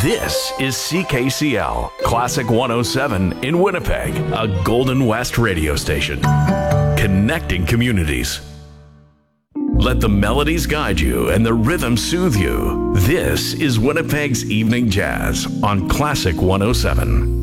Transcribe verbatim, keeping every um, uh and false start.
This is C K C L, Classic one oh seven in Winnipeg, a Golden West radio station. Connecting communities. Let the melodies guide you and the rhythm soothe you. This is Winnipeg's Evening Jazz on Classic one oh seven.